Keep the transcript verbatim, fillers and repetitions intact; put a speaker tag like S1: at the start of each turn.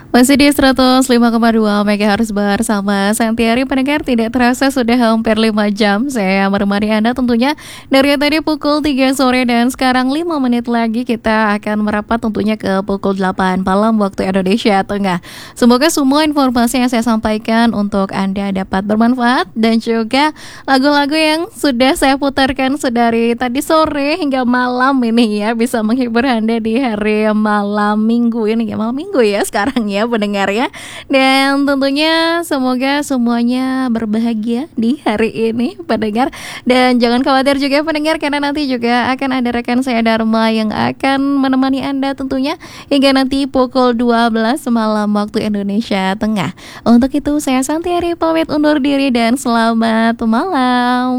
S1: Masih di seratus lima koma dua MHz bersama Santiari. Pendengar, tidak terasa sudah hampir lima jam saya menemani Anda tentunya dari tadi pukul tiga sore dan sekarang lima menit lagi kita akan merapat tentunya ke pukul delapan malam waktu Indonesia Tengah. Semoga semua informasi yang saya sampaikan untuk Anda dapat bermanfaat dan juga lagu-lagu yang sudah saya putarkan sedari tadi sore hingga malam ini ya bisa menghibur Anda di hari malam minggu ini ya, malam minggu ya sekarang ya pendengar ya. Dan tentunya semoga semuanya berbahagia di hari ini pendengar. Dan jangan khawatir juga pendengar, karena nanti juga akan ada rekan saya Dharma yang akan menemani Anda tentunya hingga nanti pukul dua belas malam waktu Indonesia Tengah. Untuk itu saya Santiari pamit undur diri dan selamat malam.